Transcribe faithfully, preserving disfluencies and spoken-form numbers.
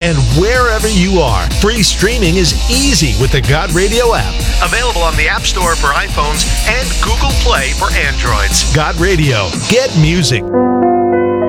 and wherever you are. Free streaming is easy with the God Radio app. Available on the App Store for iPhones and Google Play for Androids. God Radio. Get music.